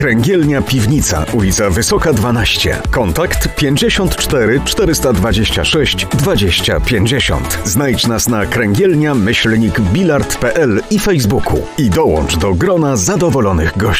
Kręgielnia Piwnica, ulica Wysoka 12. Kontakt 54 426 20 50. Znajdź nas na kręgielnia-bilard.pl i Facebooku i dołącz do grona zadowolonych gości.